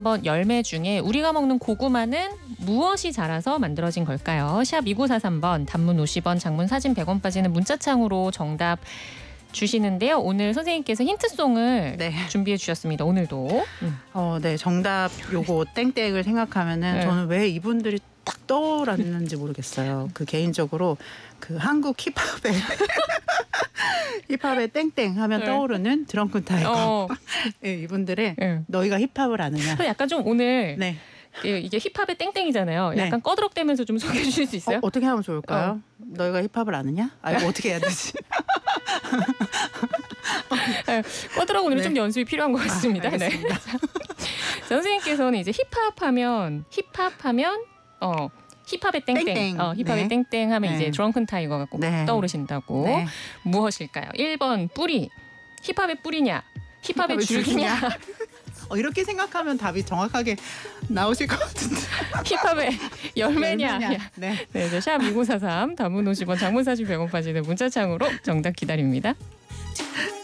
번 열매 중에 우리가 먹는 고구마는 무엇이 자라서 만들어진 걸까요? 샵 2943번, 단문 50원, 장문 사진 100원 빠지는 문자창으로 정답 주시는데요. 오늘 선생님께서 힌트송을 네. 준비해 주셨습니다. 오늘도. 네, 정답 요거 땡땡을 생각하면은 네. 저는 왜 이분들이 딱 떠올랐는지 모르겠어요. 그 개인적으로 그 한국 힙합의 힙합의 땡땡 하면 네. 떠오르는 드렁큰 타이거. 네, 이분들의 네. 너희가 힙합을 아느냐. 약간 좀 오늘 네. 이게 힙합의 땡땡이잖아요. 네. 약간 꺼드럭대면서 좀 소개해 주실 수 있어요? 어떻게 하면 좋을까요? 너희가 힙합을 아느냐? 이거 어떻게 해야 되지? 꺼드럭 오늘 네. 좀 연습이 필요한 것 같습니다. 네. 알겠습니다. 자, 선생님께서는 이제 힙합하면 힙합의 땡땡, 땡땡. 힙합의 네. 땡땡 하면 네. 이제 드렁큰 타이거가 꼭 네. 떠오르신다고. 네. 무엇일까요? 1번 뿌리. 힙합의 뿌리냐? 힙합의 줄기냐? 이렇게 생각하면 답이 정확하게 나오실 것 같은데. 힙합의 열매냐? 네. 네, 샵 2943, 단문 50원, 장문 40, 100원 빠지는 문자창으로 정답 기다립니다.